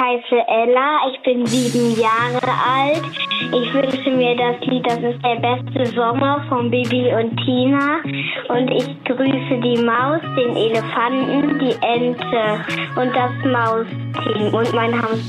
heiße Ella, ich bin 7 Jahre alt. Ich wünsche mir das Lied Das ist der beste Sommer von Bibi und Tina. Und ich grüße die Maus, den Elefanten, die Ente und das Mausteam und mein Hamster.